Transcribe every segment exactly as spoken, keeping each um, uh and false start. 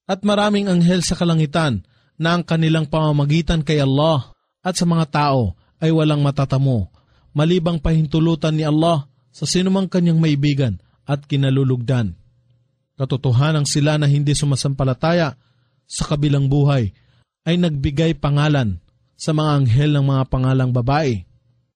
At maraming anghel sa kalangitan na ang kanilang pamamagitan kay Allah at sa mga tao ay walang matatamo, malibang pahintulutan ni Allah sa sinumang kanyang maibigan at kinalulugdan. Katotohanan sila na hindi sumasampalataya sa kabilang buhay ay nagbigay pangalan sa mga anghel ng mga pangalang babae.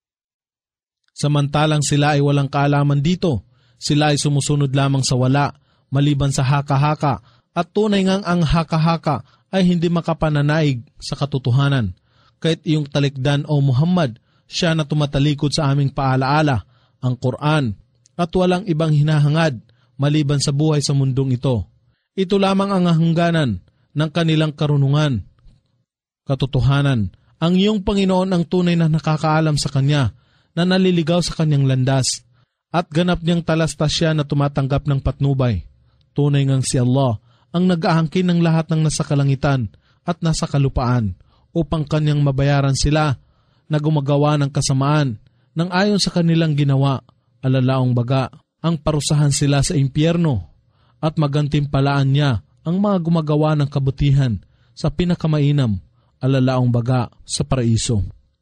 Samantalang sila ay walang kaalaman dito, sila ay sumusunod lamang sa wala, maliban sa haka-haka, at tunay ngang ang haka-haka ay hindi makapananaig sa katotohanan. Kahit iyong talikdan o Muhammad, siya na tumatalikod sa aming paalaala, ang Quran, at walang ibang hinahangad maliban sa buhay sa mundong ito. Ito lamang ang hangganan ng kanilang karunungan. Katotohanan, ang iyong Panginoon ang tunay na nakakaalam sa Kanya, na naliligaw sa Kanyang landas, at ganap niyang talastas siya na tumatanggap ng patnubay. Tunay ngang si Allah ang nag-aangkin ng lahat ng nasa kalangitan at nasa kalupaan upang Kanyang mabayaran sila na gumagawa ng kasamaan nang ayon sa kanilang ginawa. Alalaong baga, ang parusahan sila sa impyerno at magantimpalaan niya ang mga gumagawa ng kabutihan sa pinakamainam, alalaong baga, sa paraiso.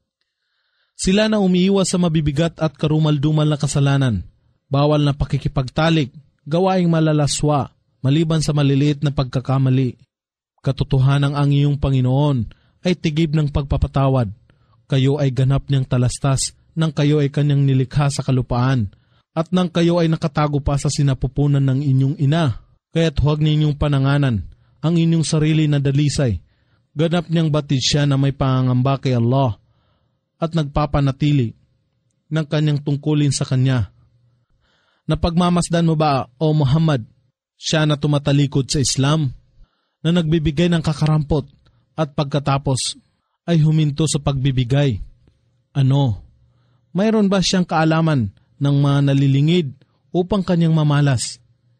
Sila na umiiwas sa mabibigat at karumal-dumal na kasalanan, bawal na pakikipagtalik, gawaing malalaswa, maliban sa maliliit na pagkakamali. Katotohanan ang iyong Panginoon ay tigib ng pagpapatawad. Kayo ay ganap niyang talastas nang kayo ay Kanyang nilikha sa kalupaan, at nang kayo ay nakatago pa sa sinapupunan ng inyong ina. Kaya't huwag ninyong pananganan ang inyong sarili na dalisay. Ganap niyang batid siya na may pangangamba kay Allah at nagpapanatili ng Kanyang tungkulin sa Kanya. Napagmamasdan mo ba, O Muhammad, siya na tumatalikod sa Islam, na nagbibigay ng kakarampot at pagkatapos ay huminto sa pagbibigay? Ano? Mayroon ba siyang kaalaman ng mga nalilingid upang Kanyang mamalas?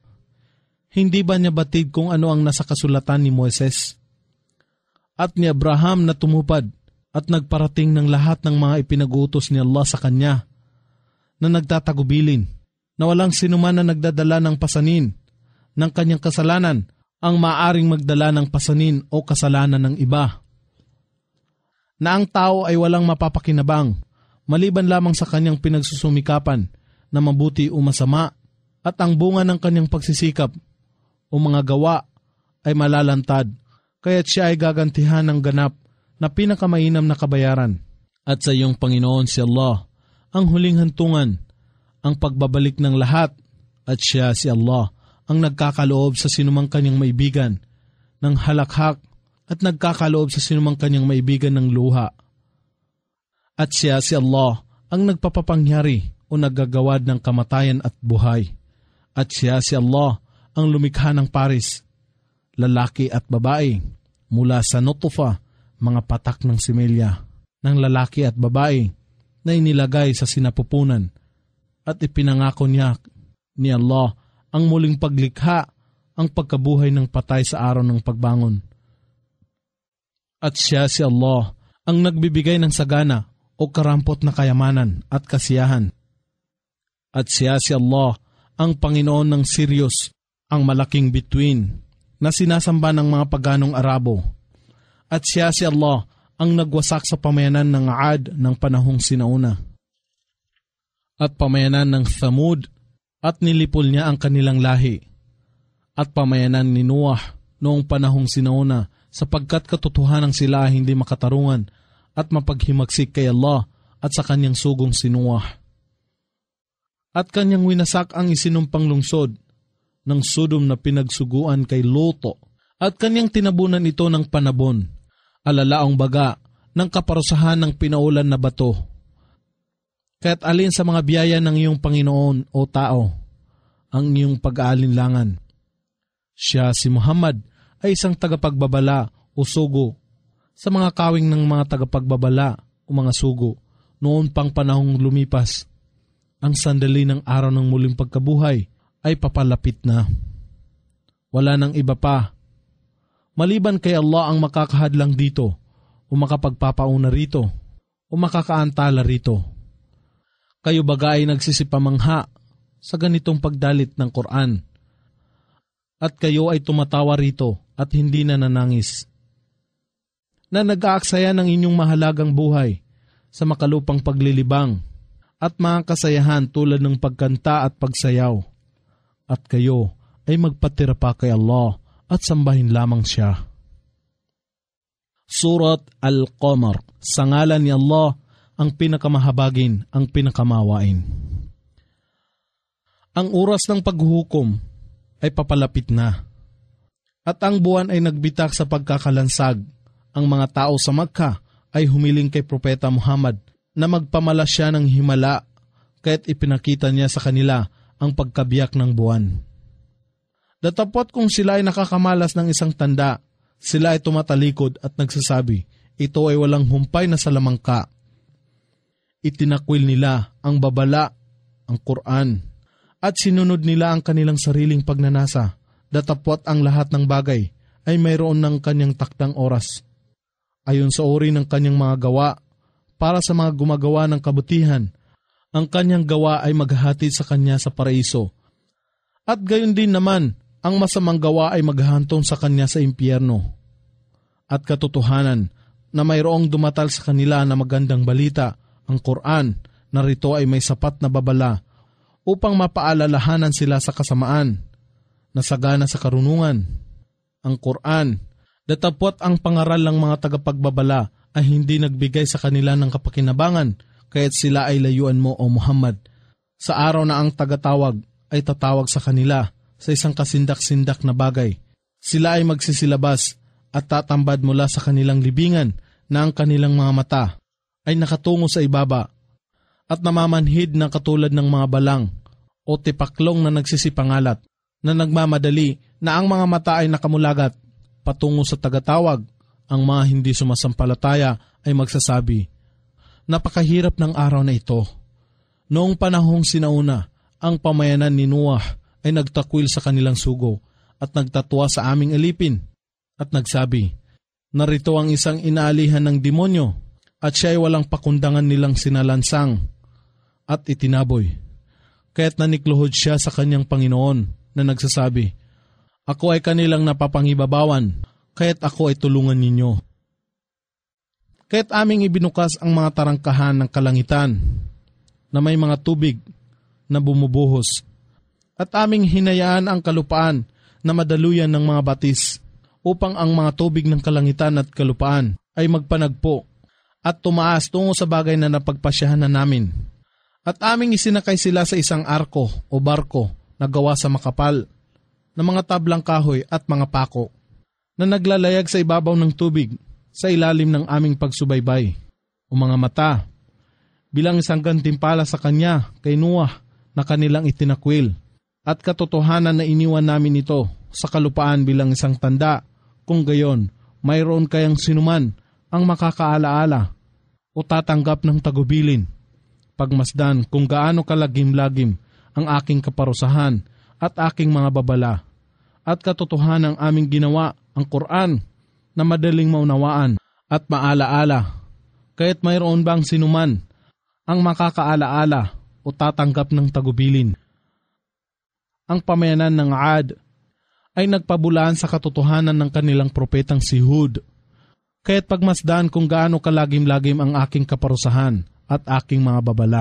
Hindi ba niya batid kung ano ang nasa kasulatan ni Moises at ni Abraham na tumupad at nagparating ng lahat ng mga ipinag-utos ni Allah sa kanya, na nagtatagubilin, na walang sinuman na nagdadala ng pasanin ng kanyang kasalanan ang maaring magdala ng pasanin o kasalanan ng iba? Na ang tao ay walang mapapakinabang, maliban lamang sa kanyang pinagsusumikapan na mabuti o masama, at ang bunga ng kanyang pagsisikap o mga gawa ay malalantad, kaya't siya ay gagantihan ng ganap na pinakamainam na kabayaran. At sa iyong Panginoon si Allah ang huling hantungan, ang pagbabalik ng lahat, at siya si Allah ang nagkakaloob sa sinumang Kanyang maibigan ng halakhak at nagkakaloob sa sinumang Kanyang maibigan ng luha. At siya si Allah ang nagpapapangyari o naggagawad ng kamatayan at buhay. At siya si Allah ang lumikha ng paris, lalaki at babae, mula sa nutfa, mga patak ng similya, ng lalaki at babae na inilagay sa sinapupunan, at ipinangako niya ni Allah ang muling paglikha, ang pagkabuhay ng patay sa araw ng pagbangon. At siya si Allah ang nagbibigay ng sagana o karampot na kayamanan at kasiyahan. At siya si Allah ang Panginoon ng Sirius, ang malaking bituin na sinasamba ng mga paganong Arabo. At siya si Allah ang nagwasak sa pamayanan ng Aad ng panahong sinauna, at pamayanan ng Thamud, at nilipol niya ang kanilang lahi, at pamayanan ni Noah noong panahong sinauna, sapagkat katotohanan sila hindi makatarungan at mapaghimagsik kay Allah at sa kanyang sugong si Noah. At kanyang winasak ang isinumpang lungsod ng Sodom na pinagsuguan kay Luto, at kanyang tinabunan ito ng panabon, alalaong baga ng kaparusahan ng pinaulan na bato. Kaya't alin sa mga biyaya ng iyong Panginoon o tao ang iyong pag-aalinlangan? Siya si Muhammad ay isang tagapagbabala o sugo sa mga kawing ng mga tagapagbabala o mga sugo noon pang panahong lumipas. Ang sandali ng araw ng muling pagkabuhay ay papalapit na. Wala nang iba pa maliban kay Allah ang makakahadlang dito o makapagpapauna rito o makakaantala rito. Kayo baga ay nagsisipamangha sa ganitong pagdalit ng Quran, at kayo ay tumatawa rito at hindi na nanangis. Na nag-aaksaya ng inyong mahalagang buhay sa makalupang paglilibang at mga kasayahan tulad ng pagkanta at pagsayaw. At kayo ay magpatira pa kay Allah at sambahin lamang siya. Surat Al-Qamar. Sa ngalan ni Allah, ang pinakamahabagin, ang pinakamawain. Ang oras ng paghuhukom ay papalapit na. At ang buwan ay nagbitak sa pagkakalansag. Ang mga tao sa Makkah ay humiling kay Propeta Muhammad na magpamalas siya ng himala, kaya't ipinakita niya sa kanila ang pagkabiyak ng buwan. Datapot kung sila ay nakakamalas ng isang tanda, sila ay tumatalikod at nagsasabi, ito ay walang humpay na salamangka. Itinakwil nila ang babala, ang Quran, at sinunod nila ang kanilang sariling pagnanasa. Datapot ang lahat ng bagay ay mayroon ng kanyang takdang oras. Ayon sa uri ng kanyang mga gawa, para sa mga gumagawa ng kabutihan, ang kanyang gawa ay maghahatid sa kanya sa paraiso. At gayon din naman, ang masamang gawa ay maghahantong sa kanya sa impyerno. At katotohanan na mayroong dumatal sa kanila na magandang balita, ang Quran, na rito ay may sapat na babala upang mapaalalahanan sila sa kasamaan, nasagana sa karunungan. Ang Quran, datapot ang pangaral ng mga tagapagbabala ay hindi nagbigay sa kanila ng kapakinabangan, kaya't sila ay layuan mo o Muhammad. Sa araw na ang tagatawag ay tatawag sa kanila sa isang kasindak-sindak na bagay, sila ay magsisilabas at tatambad mula sa kanilang libingan na ang kanilang mga mata ay nakatungo sa ibaba at namamanhid ng katulad ng mga balang o tipaklong na nagsisipangalat na nagmamadali na ang mga mata ay nakamulagat patungo sa tagatawag. Ang mga hindi sumasampalataya ay magsasabi, napakahirap ng araw na ito. Noong panahong sinauna, ang pamayanan ni Noah ay nagtakwil sa kanilang sugo at nagtatwa sa aming alipin at nagsabi, narito ang isang inaalihan ng demonyo at siya ay walang pakundangan nilang sinalansang at itinaboy. Kaya't nanikluhod siya sa kanyang Panginoon na nagsasabi, ako ay kanilang napapangibabawan, kaya't ako ay tulungan ninyo. Kaya't aming ibinukas ang mga tarangkahan ng kalangitan na may mga tubig na bumubuhos at aming hinayaan ang kalupaan na madaluyan ng mga batis upang ang mga tubig ng kalangitan at kalupaan ay magpanagpo at tumaas tungo sa bagay na napagpasyahan na namin. At aming isinakay sila sa isang arko o barko na gawa sa makapal na mga tablang kahoy at mga pako na naglalayag sa ibabaw ng tubig sa ilalim ng aming pagsubaybay o mga mata bilang isang gantimpala sa kanya kay Noah na kanilang itinakwil. At katotohanan na iniwan namin ito sa kalupaan bilang isang tanda, kung gayon mayroon kayang sinuman ang makakaalaala o tatanggap ng tagubilin. Pagmasdan kung gaano kalagim-lagim ang aking kaparusahan at aking mga babala. At katotohanan ang aming ginawa, ang Quran, na madaling maunawaan at maalaala. Kaya't mayroon bang sinuman ang makakaalaala o tatanggap ng tagubilin? Ang pamayanan ng Ad ay nagpabulaan sa katotohanan ng kanilang propetang si Hud. Kaya't pagmasdan kung gaano kalagim-lagim ang aking kaparusahan at aking mga babala.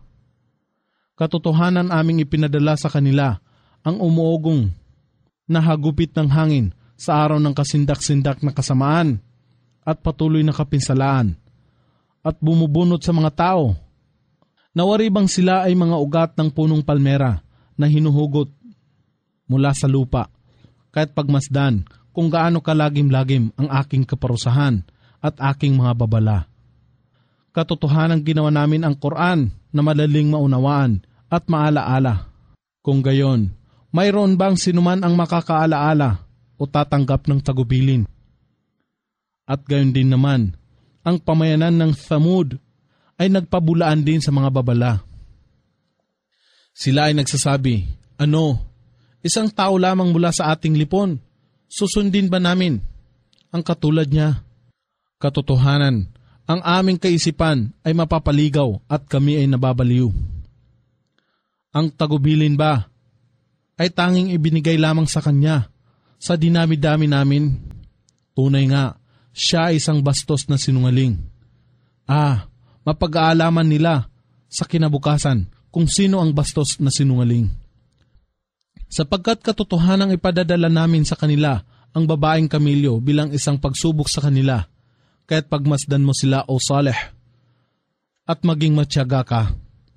Katotohanan aming ipinadala sa kanila ang umuugong na hagupit ng hangin sa araw ng kasindak-sindak na kasamaan at patuloy na kapinsalaan at bumubunot sa mga tao. Nawari bang sila ay mga ugat ng punong palmera na hinuhugot mula sa lupa, kahit pagmasdan kung gaano kalagim-lagim ang aking kaparusahan at aking mga babala. Katotohanan ginawa namin ang Quran na madaling maunawaan at maalaala. Kung gayon, mayroon bang sinuman ang makakaalaala o tatanggap ng tagubilin? At gayon din naman, ang pamayanan ng Thamud ay nagpabulaan din sa mga babala. Sila ay nagsasabi, ano, isang tao lamang mula sa ating lipon, susundin ba namin ang katulad niya? Katotohanan, ang aming kaisipan ay mapapaligaw at kami ay nababaliw. Ang tagubilin ba ay tanging ibinigay lamang sa kanya Sa dinami-dami namin, tunay nga, siya ay isang bastos na sinungaling. Ah, mapag-aalaman nila sa kinabukasan kung sino ang bastos na sinungaling. Sapagkat katotohanang ipadadala namin sa kanila ang babaeng kamilyo bilang isang pagsubok sa kanila, kaya't pagmasdan mo sila o Saleh, at maging matyaga ka.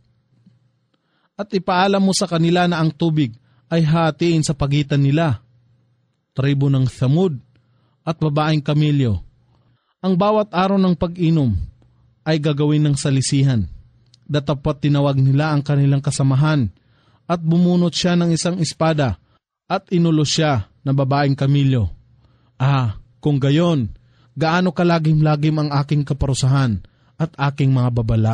At ipaalam mo sa kanila na ang tubig ay hatiin sa pagitan nila, tribo ng Thamud at babaeng kamilyo. Ang bawat araw ng pag-inom ay gagawin ng salisihan. Datapot tinawag nila ang kanilang kasamahan at bumunot siya ng isang espada at inulos siya na babaeng kamilyo. Ah, kung gayon, gaano kalagim-lagim ang aking kaparusahan at aking mga babala.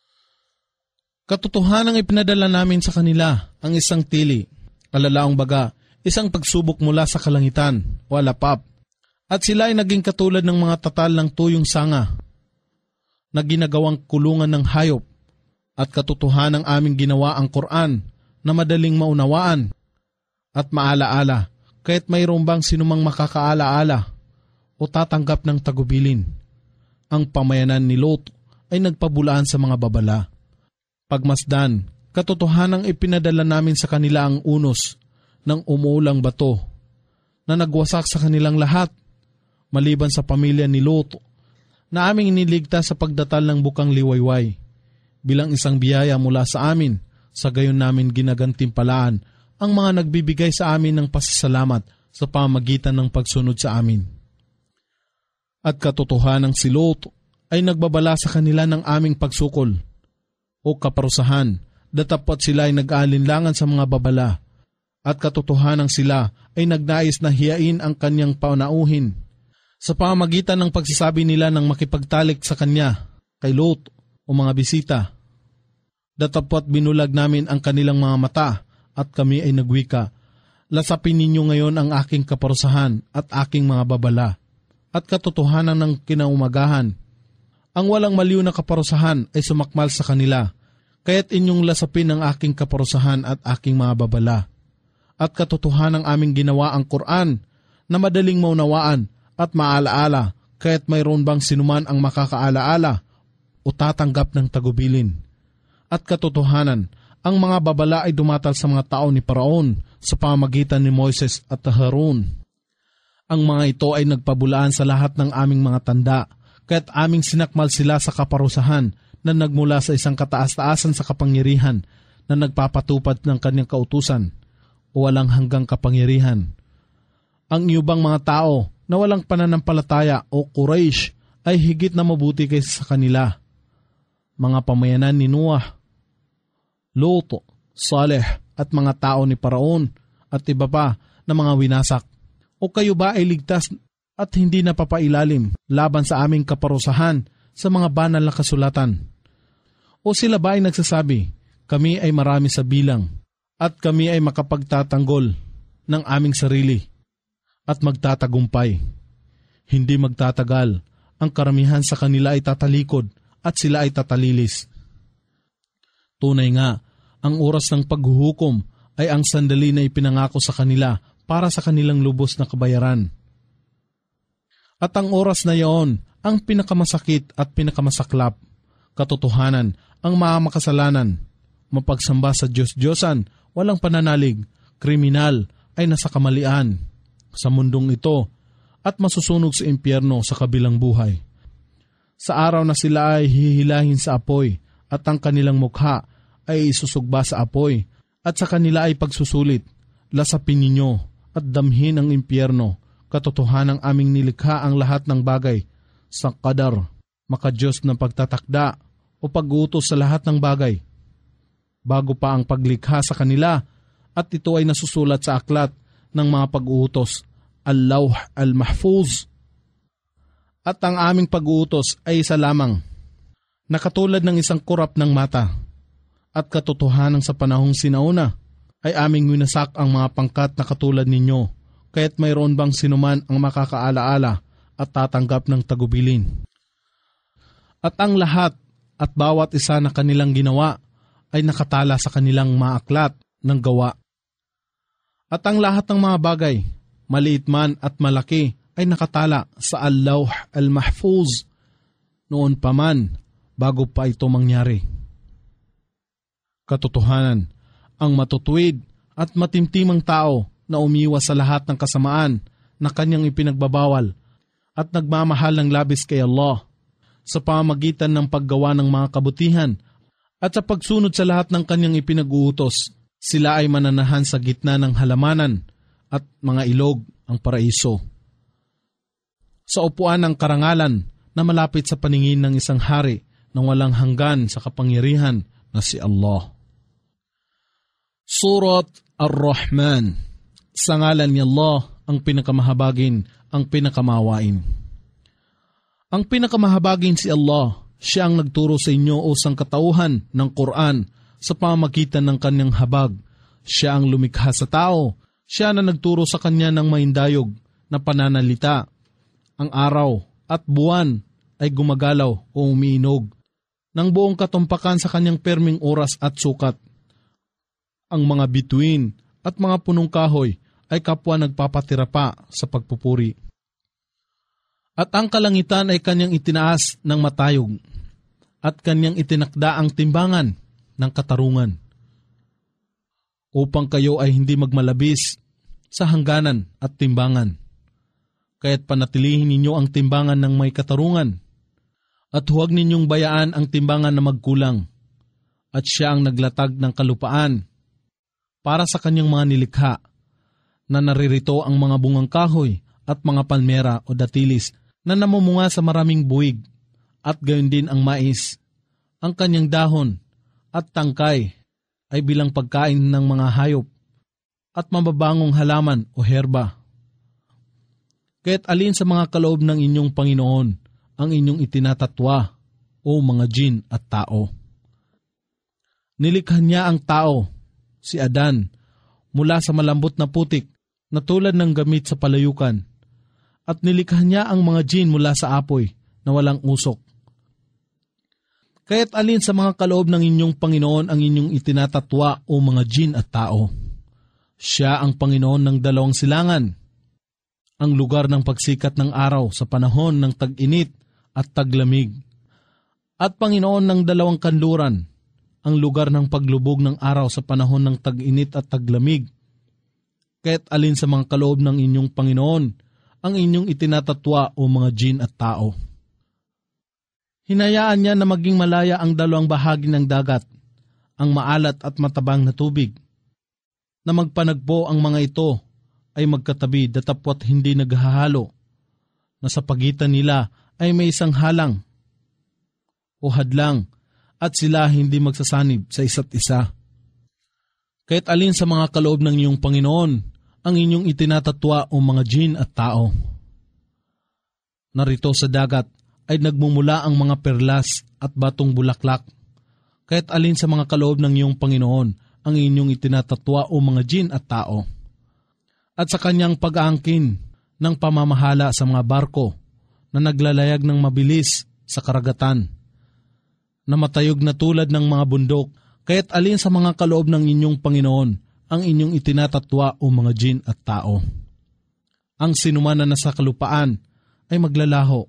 Katotohanang ipinadala namin sa kanila ang isang tili, kalalaong baga, isang pagsubok mula sa kalangitan o alapap, at sila ay naging katulad ng mga tatal ng tuyong sanga na ginagawang kulungan ng hayop, at katotohanang aming ginawa ang Quran na madaling maunawaan at maalaala, kahit mayroong bang sinumang makakaalaala o tatanggap ng tagubilin. Ang pamayanan ni Lot ay nagpabulaan sa mga babala. Pagmasdan, katotohanang ipinadala namin sa kanila ang unos ng umuulang bato na nagwasak sa kanilang lahat, maliban sa pamilya ni Lot na aming iniligtas sa pagdatal ng bukang liwayway. Bilang isang biyaya mula sa amin, sa gayon namin ginagantimpalaan ang mga nagbibigay sa amin ng pasasalamat sa pamagitan ng pagsunod sa amin. At katotohanang si Lot ay nagbabala sa kanila ng aming pagsukol o kaparusahan, datapot sila ay nag-aalinlangan sa mga babala, at katotohanang sila ay nagnais na hiyain ang kanyang panauhin sa pamagitan ng pagsasabi nila ng makipagtalik sa kanya, kay Lot o mga bisita. Datapot binulag namin ang kanilang mga mata at kami ay nagwika, lasapin ninyo ngayon ang aking kaparusahan at aking mga babala. At katotohanan ng kinaumagahan, ang walang maliw na kaparusahan ay sumakmal sa kanila, kaya't inyong lasapin ang aking kaparusahan at aking mga babala. At katotohanan aming ginawa ang Quran na madaling maunawaan at maalaala, kaya't mayroon bang sinuman ang makakaalaala o tatanggap ng tagubilin. At katotohanan, ang mga babala ay dumatal sa mga tao ni Paraon sa pamagitan ni Moises at Harun. Ang mga ito ay nagpabulaan sa lahat ng aming mga tanda, kaya't aming sinakmal sila sa kaparusahan na nagmula sa isang kataas-taasan sa kapangyarihan na nagpapatupad ng kanyang kautusan o walang hanggang kapangyarihan. Ang iyubang mga tao na walang pananampalataya o Quraysh ay higit na mabuti kaysa sa kanila. Mga pamayanan ni Noah, Lot, Saleh at mga tao ni Paraon at iba pa na mga winasak. O kayo ba ay ligtas at hindi napapailalim laban sa aming kaparusahan sa mga banal na kasulatan? O sila ba ay nagsasabi, kami ay marami sa bilang at kami ay makapagtatanggol ng aming sarili at magtatagumpay? Hindi magtatagal, ang karamihan sa kanila ay tatalikod at sila ay tatalilis. Tunay nga, ang oras ng paghuhukom ay ang sandali na ipinangako sa kanila para sa kanilang lubos na kabayaran. At ang oras na iyon, ang pinakamasakit at pinakamasaklap. Katotohanan, ang mga makasalanan, mapagsamba sa Diyos-Diyosan, walang pananalig, kriminal ay nasa kamalian sa mundong ito at masusunog sa impyerno sa kabilang buhay. Sa araw na sila ay hihilahin sa apoy at ang kanilang mukha ay isusugba sa apoy at sa kanila ay pagsusulit, lasapin ninyo at damhin ang impyerno. Katotohanang aming nilikha ang lahat ng bagay sa qadar, makadiyos ng pagtatakda o pag-uutos sa lahat ng bagay. Bago pa ang paglikha sa kanila at ito ay nasusulat sa aklat ng mga pag-uutos, Al-Lawh Al-Mahfuz. At ang aming pag-uutos ay isa lamang, na katulad ng isang kurap ng mata. At katotohanan sa panahong sinauna ay aming winasak ang mga pangkat na katulad ninyo, kaya't mayroon bang sinuman ang makakaalaala at tatanggap ng tagubilin. At ang lahat at bawat isa na kanilang ginawa ay nakatala sa kanilang mga aklat ng gawa. At ang lahat ng mga bagay, maliit man at malaki, ay nakatala sa Al-Lawh Al-Mahfuz noon pa man bago pa ito mangyari. Katotohanan, ang matutuwid at matimtimang tao na umiwas sa lahat ng kasamaan na kanyang ipinagbabawal at nagmamahal ng labis kay Allah sa pamamagitan ng paggawa ng mga kabutihan at sa pagsunod sa lahat ng kanyang ipinag-uutos, sila ay mananahan sa gitna ng halamanan at mga ilog ang paraiso. Sa upuan ng karangalan na malapit sa paningin ng isang hari na walang hanggan sa kapangyarihan na si Allah. Surat Ar-Rahman. Sa ngalan ni Allah, ang pinakamahabagin, ang pinakamawain. Ang pinakamahabagin si Allah, siya ang nagturo sa inyo o sangkatauhan ng Quran sa pamamagitan ng kanyang habag. Siya ang lumikha sa tao. Siya na nagturo sa kanya ng mahindayog na pananalita. Ang araw at buwan ay gumagalaw o umiinog ng buong katumpakan sa kanyang perming oras at sukat. Ang mga bituin at mga punong kahoy ay kapwa nagpapatira pa sa pagpupuri. At ang kalangitan ay kanyang itinaas ng matayog at kanyang itinakda ang timbangan ng katarungan upang kayo ay hindi magmalabis sa hangganan at timbangan. Kaya't panatilihin ninyo ang timbangan ng may katarungan at huwag ninyong bayaan ang timbangan na magkulang. At siya ang naglatag ng kalupaan para sa kanyang mga nilikha na naririto ang mga bungang kahoy at mga palmera o datilis na namumunga sa maraming buwig at gayon din ang mais. Ang kanyang dahon at tangkay ay bilang pagkain ng mga hayop at mababangong halaman o herba. Kaya't alin sa mga kaloob ng inyong Panginoon ang inyong itinatatwa o mga jin at tao. Nilikha niya ang tao, si Adan, mula sa malambot na putik na tulad ng gamit sa palayukan, at nilikha niya ang mga jin mula sa apoy na walang usok. Kaya't alin sa mga kaloob ng inyong Panginoon ang inyong itinatatwa o mga jin at tao. Siya ang Panginoon ng dalawang silangan, ang lugar ng pagsikat ng araw sa panahon ng tag-init at taglamig, at Panginoon ng dalawang kanluran, ang lugar ng paglubog ng araw sa panahon ng tag-init at taglamig. Kaya't alin sa mga kaloob ng inyong Panginoon ang inyong itinatatwa o mga jin at tao. Hinayaan niya na maging malaya ang dalawang bahagi ng dagat, ang maalat at matabang na tubig, na magpanagpo ang mga ito ay magkatabi datapwat hindi naghahalo, na sa pagitan nila ay may isang halang o hadlang at sila hindi magsasanib sa isa't isa. Kahit alin sa mga kaloob ng iyong Panginoon ang inyong itinatatwa o mga jin at tao. Narito sa dagat ay nagmumula ang mga perlas at batong bulaklak. Kahit alin sa mga kaloob ng iyong Panginoon ang inyong itinatatwa o mga jin at tao. At sa kanyang pag-aangkin ng pamamahala sa mga barko na naglalayag ng mabilis sa karagatan, na matayog na tulad ng mga bundok, kaya't alin sa mga kaloob ng inyong Panginoon ang inyong itinatatwa o mga jin at tao. Ang sinuman na nasa kalupaan ay maglalaho,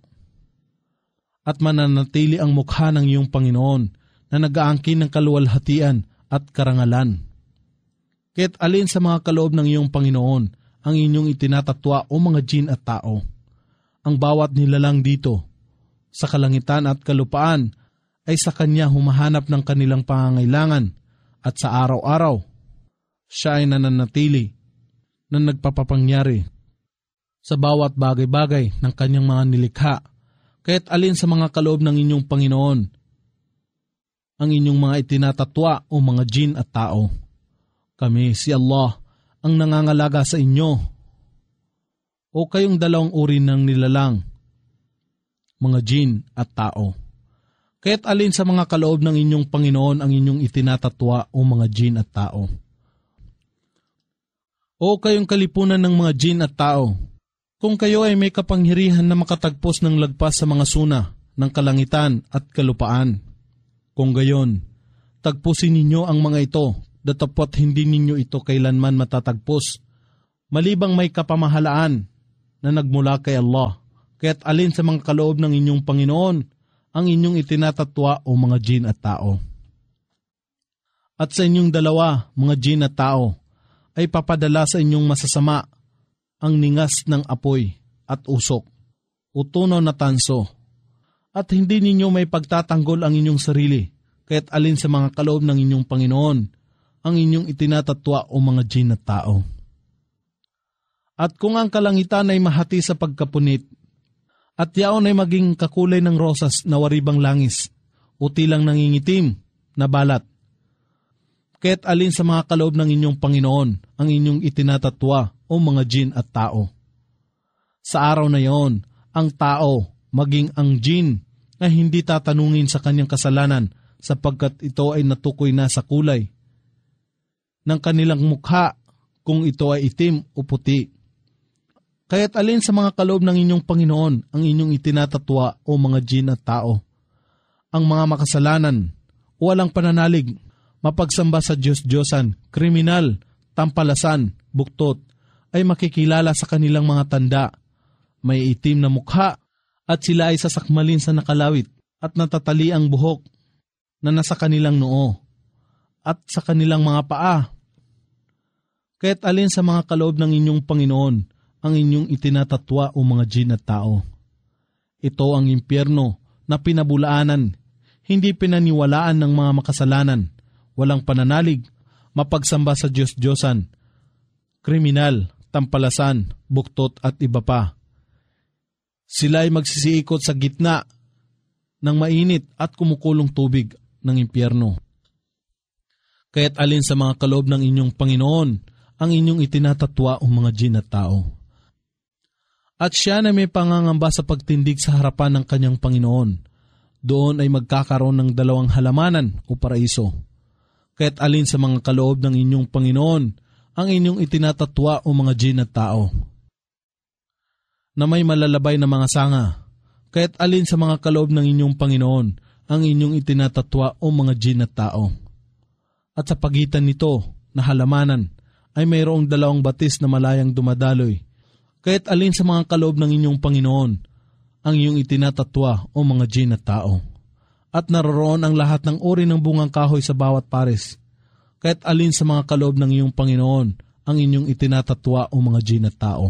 at mananatili ang mukha ng iyong Panginoon na nag-aangkin ng kaluwalhatian at karangalan. Kaya't alin sa mga kaloob ng iyong Panginoon ang inyong itinatatwa o mga jin at tao. Ang bawat nilalang dito, sa kalangitan at kalupaan, ay sa Kanya humahanap ng kanilang pangangailangan, at sa araw-araw, siya ay nananatili na nagpapapangyari sa bawat bagay-bagay ng Kanyang mga nilikha. Kaya't alin sa mga kaloob ng inyong Panginoon ang inyong mga itinatatwa o mga jin at tao. Kami, si Allah, ang nangangalaga sa inyo. O kayong dalawang uri ng nilalang, mga jin at tao. Kaya't alin sa mga kaloob ng inyong Panginoon ang inyong itinatatwa o mga jin at tao. O kayong kalipunan ng mga jin at tao, kung kayo ay may kapangyarihan na makatagpos ng lagpas sa mga suna ng kalangitan at kalupaan, kung gayon, tagpusin ninyo ang mga ito, datapwat hindi ninyo ito kailanman matatagpos, malibang may kapamahalaan na nagmula kay Allah. Kaya't alin sa mga kaloob ng inyong Panginoon ang inyong itinatatwa o mga jin at tao. At sa inyong dalawa, mga jin at tao, ay papadala sa inyong masasama ang ningas ng apoy at usok, o tunaw na tanso, at hindi ninyo may pagtatanggol ang inyong sarili, kaya't alin sa mga kaloob ng inyong Panginoon ang inyong itinatatwa o mga jin at tao. At kung ang kalangitan ay mahati sa pagkapunit, at yaon ay maging kakulay ng rosas na waribang langis, o tilang nangingitim na balat, kaya't alin sa mga kaloob ng inyong Panginoon ang inyong itinatatwa o mga jin at tao. Sa araw na iyon, ang tao, maging ang jin, na hindi tatanungin sa kanyang kasalanan sapagkat ito ay natukoy na sa kulay ng kanilang mukha kung ito ay itim o puti. Kaya't alin sa mga kaloob ng inyong Panginoon ang inyong itinatatwa o mga jin at tao. Ang mga makasalanan, walang pananalig, mapagsamba sa Diyos-Diyosan, kriminal, tampalasan, buktot, ay makikilala sa kanilang mga tanda. May itim na mukha at sila ay sasakmalin sa nakalawit at natatali ang buhok na nasa kanilang noo at sa kanilang mga paa. Kaya't alin sa mga kaloob ng inyong Panginoon ang inyong itinatatwa o mga jin at tao. Ito ang impyerno na pinabulaanan, hindi pinaniwalaan ng mga makasalanan, walang pananalig, mapagsamba sa Diyos-Diyosan, kriminal, tampalasan, buktot at iba pa. Sila ay magsisiikot sa gitna ng mainit at kumukulong tubig ng impyerno. Kaya't alin sa mga kaloob ng inyong Panginoon ang inyong itinatatwa o mga jin at tao. At siya na may pangangamba sa pagtindig sa harapan ng kanyang Panginoon, doon ay magkakaroon ng dalawang halamanan o paraiso. Kaya't alin sa mga kaloob ng inyong Panginoon ang inyong itinatatwa o mga jin at tao. Na may malalabay na mga sanga, kaya't alin sa mga kaloob ng inyong Panginoon ang inyong itinatatwa o mga jin at tao. At sa pagitan nito na halamanan ay mayroong dalawang batis na malayang dumadaloy. Kaya't alin sa mga kaloob ng inyong Panginoon ang iyong itinatatwa o mga jin at tao. At naroroon ang lahat ng uri ng bungang kahoy sa bawat pares. Kaya't alin sa mga kaloob ng iyong Panginoon ang inyong itinatatwa o mga jin at tao.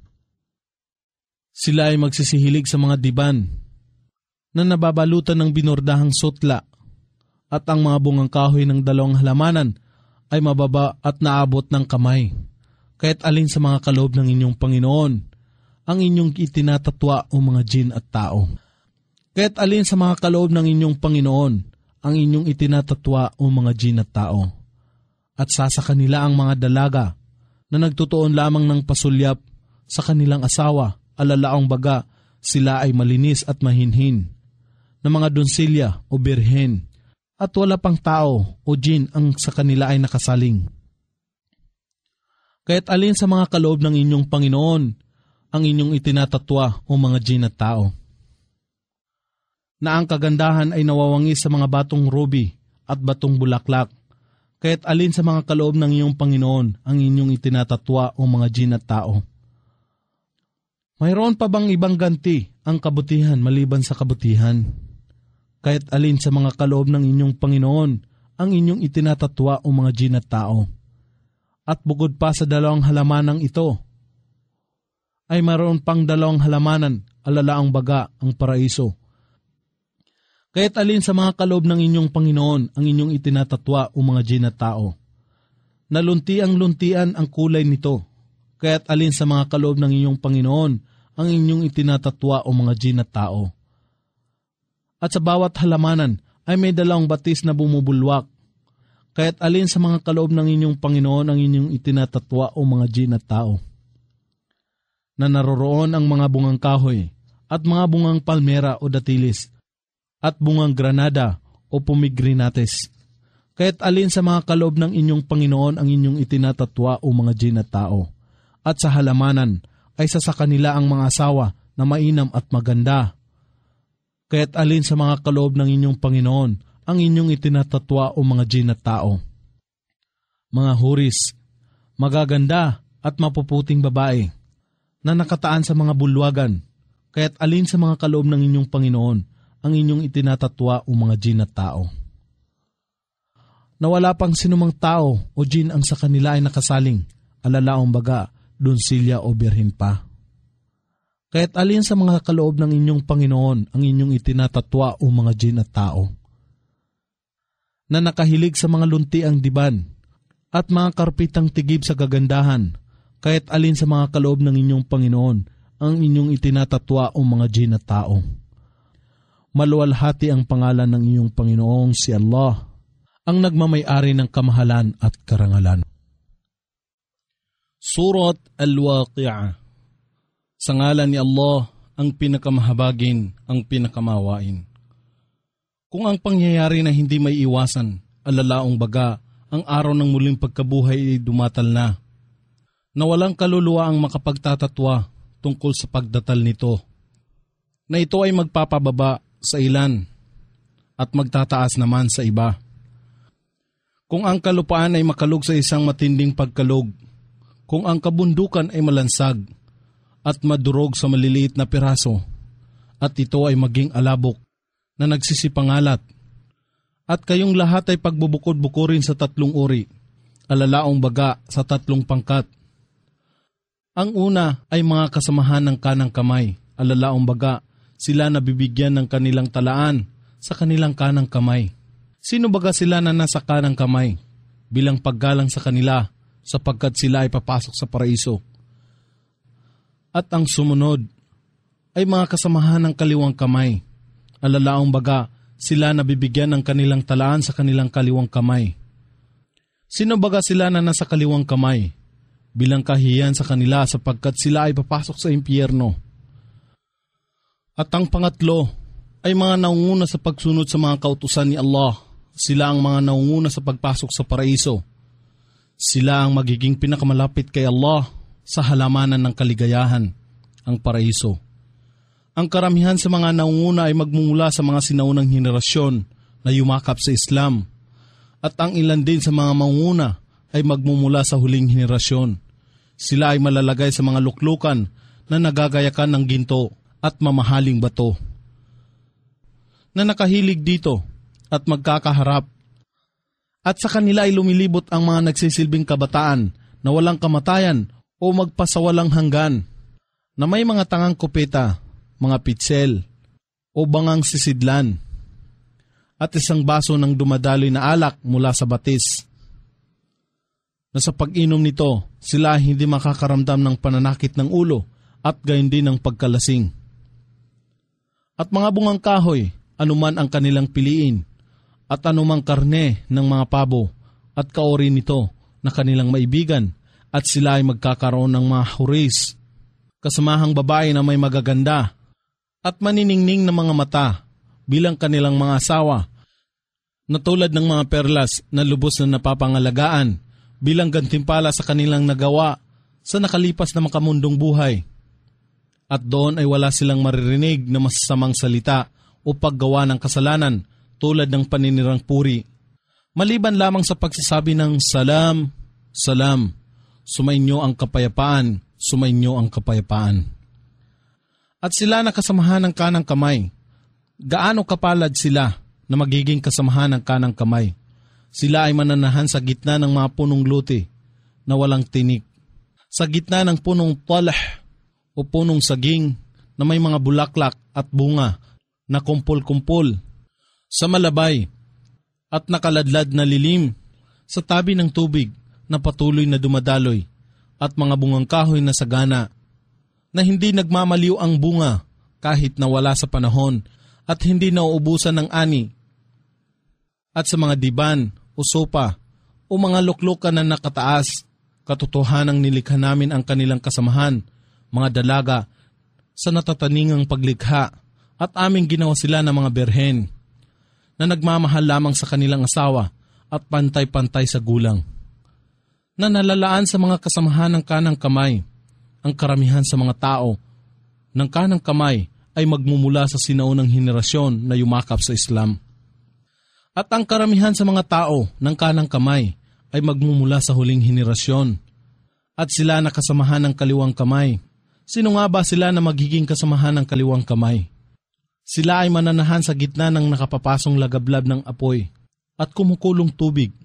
Sila ay magsisihilig sa mga diban na nababalutan ng binordahang sutla, at ang mga bungang kahoy ng dalawang halamanan ay mababa at naabot ng kamay. Kaya't alin sa mga kaloob ng inyong Panginoon ang inyong itinatatwa o mga jin at tao. Kaya't alin sa mga kaloob ng inyong Panginoon ang inyong itinatatwa o mga jin at tao. At sasaka nila ang mga dalaga na nagtutuon lamang ng pasulyap sa kanilang asawa, alalaong baga sila ay malinis at mahinhin, na mga donsilya o birhen, at wala pang tao o jin ang sa kanila ay nakasaling. Kaya't alin sa mga kaloob ng inyong Panginoon ang inyong itinatatwa o mga jin at tao. Na ang kagandahan ay nawawangis sa mga batong ruby at batong bulaklak. Kaya't alin sa mga kaloob ng iyong Panginoon ang inyong itinatatwa o mga jin at tao. Mayroon pa bang ibang ganti ang kabutihan maliban sa kabutihan? Kaya't alin sa mga kaloob ng inyong Panginoon ang inyong itinatatwa o mga jin at tao. At bukod pa sa dalawang halamanang ito, ay mayroon pang dalawang halamanan, alalaang baga ang paraiso. Kaya't alin sa mga kaloob ng inyong Panginoon ang inyong itinatatwa o mga jin at tao. Nalunti-ang-luntian ang kulay nito. Kaya't alin sa mga kaloob ng inyong Panginoon ang inyong itinatatwa o mga jin at tao. At sa bawat halamanan ay may dalawang batis na bumubulwak. Kaya't alin sa mga kaloob ng inyong Panginoon ang inyong itinatatwa o mga jin at tao. Na naroroon ang mga bungang kahoy at mga bungang palmera o datilis at bungang granada o pomegranates. Kaya't alin sa mga kaloob ng inyong Panginoon ang inyong itinatatwa o mga jin at tao. At sa halamanan ay sa kanila ang mga asawa na mainam at maganda. Kaya't alin sa mga kaloob ng inyong Panginoon ang inyong itinatatwa o mga jin at tao. Mga huris, magaganda at mapuputing babae na nakataan sa mga bulwagan, kaya't alin sa mga kaloob ng inyong Panginoon ang inyong itinatatwa o mga jin at tao. Na wala pang sinumang tao o jin ang sa kanila ay nakasaling, alalaong baga, donsilya o birhen pa. Kaya't alin sa mga kaloob ng inyong Panginoon ang inyong itinatatwa o mga jin at tao, na nakahilig sa mga luntiang diban at mga karpitang tigib sa gagandahan, kaya't alin sa mga kaloob ng inyong Panginoon ang inyong itinatatwa o mga jin at tao. Maluwalhati ang pangalan ng inyong Panginoong si Allah, ang nagmamay-ari ng kamahalan at karangalan. Surat Al-Waqi'ah. Sa ngalan ni Allah, ang pinakamahabagin, ang pinakamawain. Kung ang pangyayari na hindi may iwasan, alalaong baga, ang araw ng muling pagkabuhay ay dumatal na, na walang kaluluwa ang makapagtatatwa tungkol sa pagdatal nito, na ito ay magpapababa sa ilan at magtataas naman sa iba. Kung ang kalupaan ay makalog sa isang matinding pagkalog, kung ang kabundukan ay malansag, at madurog sa maliliit na piraso, at ito ay maging alabok na nagsisipangalat, at kayong lahat ay pagbubukod-bukurin sa tatlong uri, alalaong baga sa tatlong pangkat. Ang una ay mga kasamahan ng kanang kamay, alalaong baga, sila nabibigyan ng kanilang talaan sa kanilang kanang kamay. Sino baga sila na nasa kanang kamay? Bilang paggalang sa kanila, sapagkat sila ay papasok sa paraiso. At ang sumunod ay mga kasamahan ng kaliwang kamay. Alalaong baga, sila nabibigyan ng kanilang talaan sa kanilang kaliwang kamay. Sino baga sila na nasa kaliwang kamay? Bilang kahiyan sa kanila sapagkat sila ay papasok sa impyerno. At ang pangatlo ay mga naunguna sa pagsunod sa mga kautusan ni Allah. Sila ang mga naunguna sa pagpasok sa paraiso. Sila ang magiging pinakamalapit kay Allah sa halamanan ng kaligayahan, ang paraiso. Ang karamihan sa mga naunguna ay magmumula sa mga sinaunang henerasyon na yumakap sa Islam, at ang ilan din sa mga maunguna ay magmumula sa huling henerasyon. Sila ay malalagay sa mga luklukan na nagagayakan ng ginto at mamahaling bato, na nakahilig dito at magkakaharap. At sa kanila ay lumilibot ang mga nagsisilbing kabataan na walang kamatayan o magpasawalang hanggan, na may mga tangang kupeta, mga pitsel, o bangang sisidlan, at isang baso ng dumadaloy na alak mula sa batis, na sa pag-inom nito, sila hindi makakaramdam ng pananakit ng ulo at gayon din ng pagkalasing. At mga bungang kahoy, anuman ang kanilang piliin, at anumang karne ng mga pabo, at kaori nito na kanilang maibigan, at sila ay magkakaroon ng mga huris, kasamahang babae na may magaganda, at maniningning na mga mata, bilang kanilang mga asawa, na tulad ng mga perlas na lubos na napapangalagaan, bilang gantimpala sa kanilang nagawa sa nakalipas na makamundong buhay. At doon ay wala silang maririnig na masasamang salita o paggawa ng kasalanan tulad ng paninirang puri, maliban lamang sa pagsasabi ng salam, salam, sumainyo ang kapayapaan, sumainyo ang kapayapaan. At sila na kasamahan ng kanang kamay, gaano kapalad sila na magiging kasamahan ng kanang kamay. Sila ay mananahan sa gitna ng mga punong luti na walang tinik, sa gitna ng punong talah o punong saging na may mga bulaklak at bunga na kumpul-kumpul, sa malabay at nakaladlad na lilim, sa tabi ng tubig na patuloy na dumadaloy, at mga bungang kahoy na sagana, na hindi nagmamaliw ang bunga kahit na wala sa panahon at hindi nauubusan ng ani, at sa mga diban o sopa o mga luklukan na nakataas, katotohanang nilikha namin ang kanilang kasamahan, mga dalaga, sa natataningang paglikha, at aming ginawa sila ng mga berhen, na nagmamahal lamang sa kanilang asawa at pantay-pantay sa gulang, na nalalaan sa mga kasamahan ng kanang kamay. Ang karamihan sa mga tao ng kanang kamay ay magmumula sa sinaunang henerasyon na yumakap sa Islam. At ang karamihan sa mga tao ng kanang kamay ay magmumula sa huling henerasyon. at sila na kasamahan ng kaliwang kamay. Sino nga ba sila na magiging kasamahan ng kaliwang kamay? Sila ay mananahan sa gitna ng nakapapasong lagablab ng apoy at kumukulong tubig.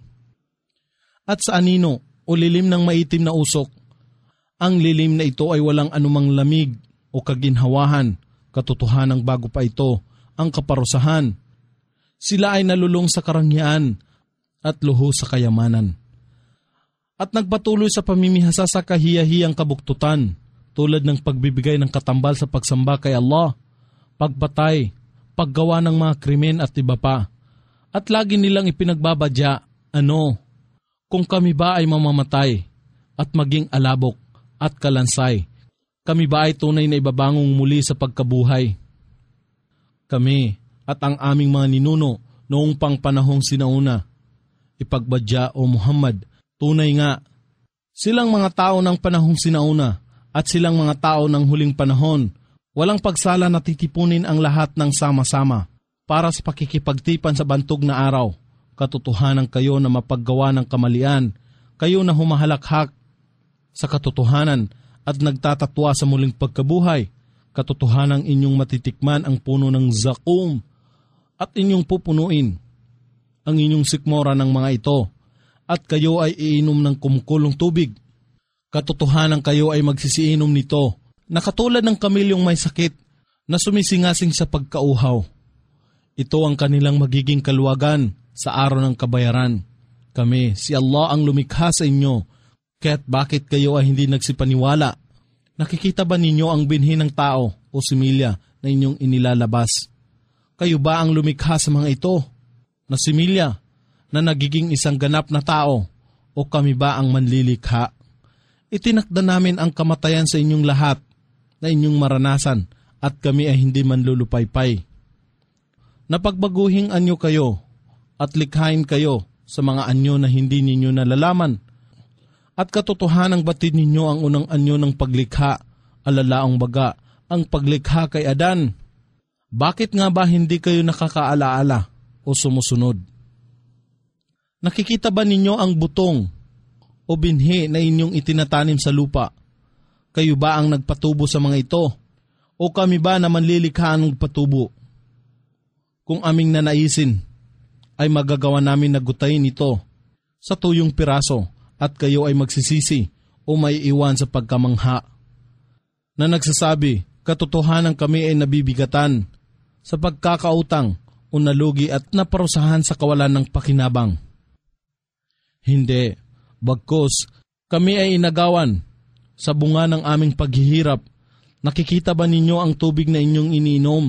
At sa anino o lilim ng maitim na usok, ang lilim na ito ay walang anumang lamig o kaginhawahan, katotohanang bago pa ito ang kaparusahan. Sila ay nalulung sa karangyaan at luho sa kayamanan. At nagpatuloy sa pamimihasa sa kahiyahiyang kabuktutan, tulad ng pagbibigay ng katambal sa pagsamba kay Allah, pagpatay, paggawa ng mga krimen at iba pa. At lagi nilang ipinagbabadya, ano, kung kami ba ay mamamatay at maging alabok at kalansay, kami ba ay tunay na ibabangong muli sa pagkabuhay? Kami at ang aming mga ninuno noong pang panahong sinauna, ipagbadya o Muhammad, tunay nga, silang mga tao ng panahong sinauna at silang mga tao ng huling panahon, walang pagsala na titipunin ang lahat ng sama-sama para sa pakikipagtipan sa bantog na araw. Katotohanan kayo na mapaggawa ng kamalian, kayo na humahalakhak sa katotohanan at nagtatatwa sa muling pagkabuhay. Katotohanang inyong matitikman ang puno ng zakum at inyong pupunuin ang inyong sikmora ng mga ito, at kayo ay iinom ng kumukulong tubig. Katotohanan kayo ay magsisiinom nito, na katulad ng kamilyong may sakit na sumisingasing sa pagkauhaw. Ito ang kanilang magiging kaluwagan sa araw ng kabayaran. Kami, si Allah ang lumikha sa inyo, kaya't bakit kayo ay hindi nagsipaniwala? Nakikita ba ninyo ang binhi ng tao o similya na inyong inilalabas? Kayo ba ang lumikha sa mga ito na similya na nagiging isang ganap na tao, o kami ba ang manlilikha? Itinakda namin ang kamatayan sa inyong lahat na inyong maranasan at kami ay hindi manlulupaypay. Napagbaguhing anyo kayo at likhain kayo sa mga anyo na hindi ninyo nalalaman. At katotohanang batid ninyo ang unang anyo ng paglikha, alalaong baga, ang paglikha kay Adan. Bakit nga ba hindi kayo nakakaalaala o sumusunod? Nakikita ba ninyo ang butong o binhi na inyong itinatanim sa lupa? Kayo ba ang nagpatubo sa mga ito? O kami ba na manlilikha ang nagpatubo? Kung aming nanaisin, ay magagawa namin na gutayin ito sa tuyong piraso at kayo ay magsisisi o may iwan sa pagkamangha. Na nagsasabi, katotohanan kami ay nabibigatan sa pagkakautang o nalugi at naparusahan sa kawalan ng pakinabang. Hindi, bagkus kami ay inagawan sa bunga ng aming paghihirap. Nakikita ba ninyo ang tubig na inyong iniinom?